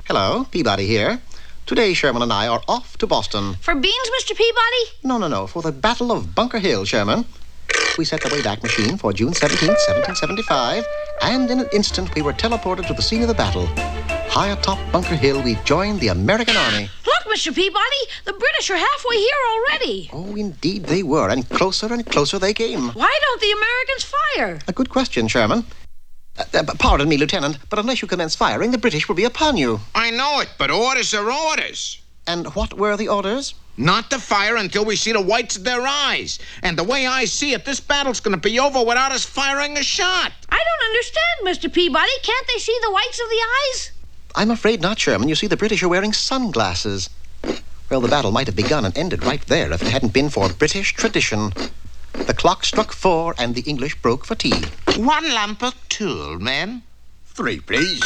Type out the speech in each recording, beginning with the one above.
Hello, Peabody here. Today, Sherman and I are off to Boston. For beans, Mr. Peabody? No, for the Battle of Bunker Hill, Sherman. We set the Wayback Machine for June 17th, 1775, and in an instant we were teleported to the scene of the battle. High atop Bunker Hill, we joined the American Army. Look, Mr. Peabody, the British are halfway here already. Oh, indeed they were, and closer they came. Why don't the Americans fire? A good question, Sherman. Pardon me, Lieutenant, but unless you commence firing, the British will be upon you. I know it, but orders are orders. And what were the orders? Not to fire until we see the whites of their eyes. And the way I see it, this battle's going to be over without us firing a shot. I don't understand, Mr. Peabody. Can't they see the whites of the eyes? I'm afraid not, Sherman. You see, the British are wearing sunglasses. Well, the battle might have begun and ended right there if it hadn't been for British tradition. The clock struck 4 and the English broke for tea. 1 lump of tulle, men. 3, please.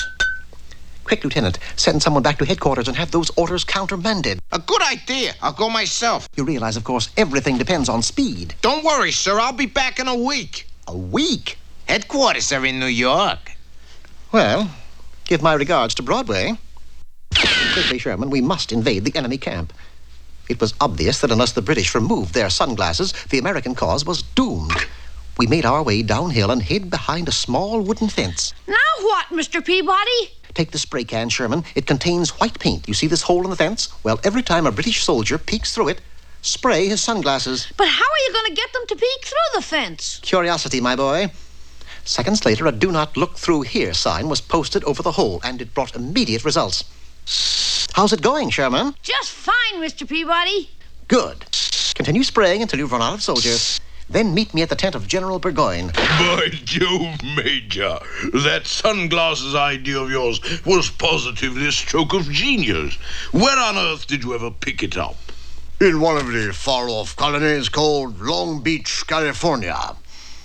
Quick, Lieutenant, send someone back to headquarters and have those orders countermanded. A good idea. I'll go myself. You realize, of course, everything depends on speed. Don't worry, sir. I'll be back in a week. A week? Headquarters are in New York. Well, give my regards to Broadway. Quickly, Sherman, we must invade the enemy camp. It was obvious that unless the British removed their sunglasses, the American cause was doomed. We made our way downhill and hid behind a small wooden fence. Now what, Mr. Peabody? Take the spray can, Sherman. It contains white paint. You see this hole in the fence? Well, every time a British soldier peeks through it, spray his sunglasses. But how are you going to get them to peek through the fence? Curiosity, my boy. Seconds later, a "Do Not Look Through Here" sign was posted over the hole, and it brought immediate results. How's it going, Sherman? Just fine, Mr. Peabody. Good. Continue spraying until you've run out of soldiers. Then meet me at the tent of General Burgoyne. By Jove, Major, that sunglasses idea of yours was positively a stroke of genius. Where on earth did you ever pick it up? In one of the far-off colonies called Long Beach, California.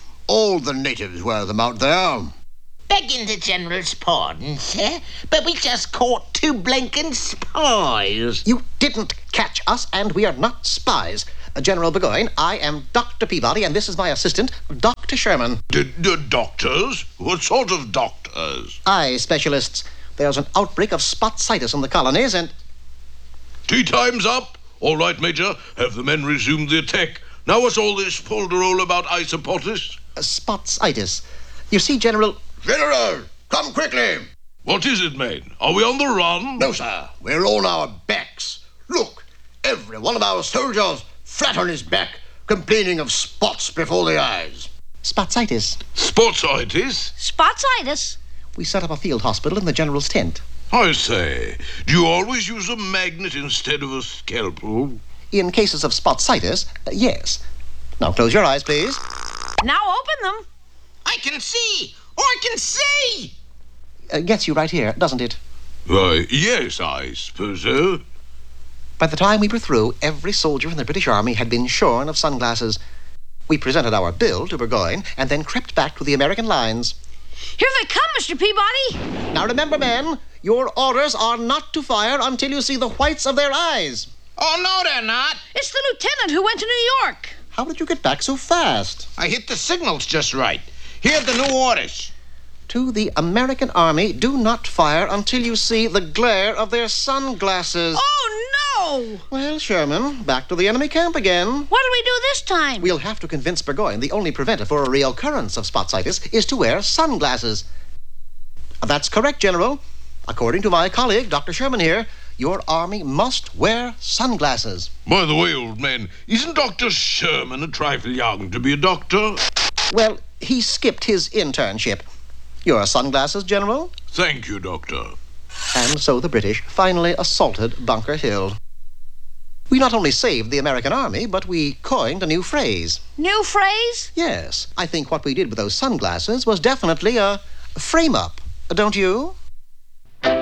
All the natives wear them out there. Begging the General's pardon, sir, but we just caught 2 blinking spies. You didn't catch us, and we are not spies. General Burgoyne, I am Dr. Peabody, and this is my assistant, Dr. Sherman. Doctors? What sort of doctors? Eye specialists. There's an outbreak of spot-sitis in the colonies, and... Tea time's up. All right, Major, have the men resume the attack. Now what's all this folderol about isopotis? Spot-sitis. You see, General... General, come quickly. What is it, man? Are we on the run? No, sir. We're on our backs. Look, every one of our soldiers flat on his back, complaining of spots before the eyes. Spot-sitis. Spotsitis? Spotsitis? We set up a field hospital in the General's tent. I say, do you always use a magnet instead of a scalpel? In cases of spot-sitis, yes. Now close your eyes, please. Now open them. I can see. Oh, I can see. Gets you right here, doesn't it? Why, yes, I suppose so. By the time we were through, every soldier in the British Army had been shorn of sunglasses. We presented our bill to Burgoyne and then crept back to the American lines. Here they come, Mr. Peabody. Now remember, men, your orders are not to fire until you see the whites of their eyes. Oh, no, they're not. It's the lieutenant who went to New York. How did you get back so fast? I hit the signals just right. Here are the new orders. To the American Army, do not fire until you see the glare of their sunglasses. Oh, no! Well, Sherman, back to the enemy camp again. What do we do this time? We'll have to convince Burgoyne the only preventive for a reoccurrence of spot-sitis is to wear sunglasses. That's correct, General. According to my colleague, Dr. Sherman here, your army must wear sunglasses. By the way, old man, isn't Dr. Sherman a trifle young to be a doctor? Well, he skipped his internship. Your sunglasses, General? Thank you, Doctor. And so the British finally assaulted Bunker Hill. We not only saved the American Army, but we coined a new phrase. New phrase? Yes, I think what we did with those sunglasses was definitely a frame-up. Don't you?